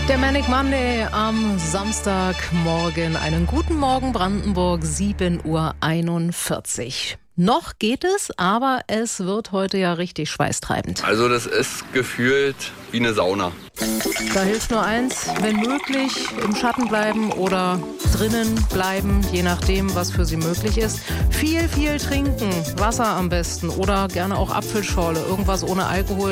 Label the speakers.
Speaker 1: Der Manic Monday am Samstagmorgen. Einen guten Morgen, Brandenburg, 7:41 Uhr. Noch geht es, aber es wird heute ja richtig schweißtreibend.
Speaker 2: Also das ist gefühlt wie eine Sauna.
Speaker 1: Da hilft nur eins, wenn möglich, im Schatten bleiben oder drinnen bleiben, je nachdem, was für Sie möglich ist. Viel trinken, Wasser am besten oder gerne auch Apfelschorle, irgendwas ohne Alkohol.